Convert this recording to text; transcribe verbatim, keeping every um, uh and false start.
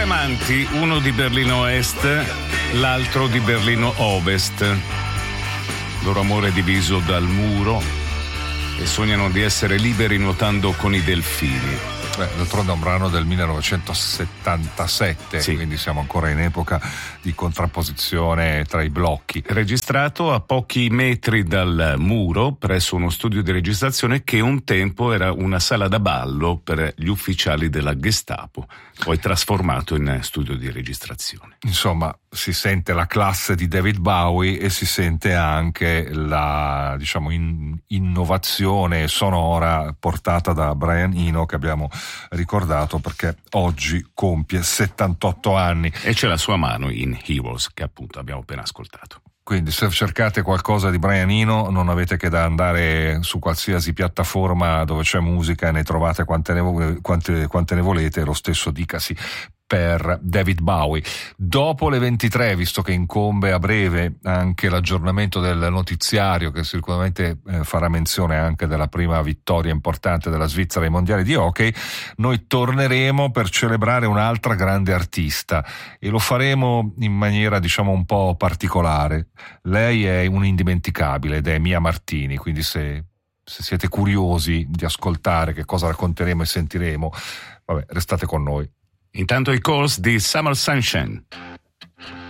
amanti, uno di Berlino Est, l'altro di Berlino Ovest. Il loro amore è diviso dal muro e sognano di essere liberi nuotando con i delfini. Beh, d'altronde è un brano del millenovecentosettantasette, sì. Quindi siamo ancora in epoca di contrapposizione tra i blocchi. Registrato a pochi metri dal muro presso uno studio di registrazione che un tempo era una sala da ballo per gli ufficiali della Gestapo, poi trasformato in studio di registrazione. Insomma, si sente la classe di David Bowie e si sente anche la, diciamo, in, innovazione sonora portata da Brian Eno, che abbiamo ricordato perché oggi compie settantotto anni. E c'è la sua mano in Heroes, che appunto abbiamo appena ascoltato. Quindi se cercate qualcosa di Brian Eno non avete che da andare su qualsiasi piattaforma dove c'è musica e ne trovate quante ne, quante, quante ne volete, lo stesso dicasi per David Bowie. Dopo le ventitré, visto che incombe a breve anche l'aggiornamento del notiziario, che sicuramente eh, farà menzione anche della prima vittoria importante della Svizzera ai mondiali di hockey, noi torneremo per celebrare un'altra grande artista e lo faremo in maniera, diciamo, un po' particolare. Lei è un indimenticabile ed è Mia Martini, quindi se, se siete curiosi di ascoltare che cosa racconteremo e sentiremo, vabbè, restate con noi. Intanto i Course di Summer Sunshine.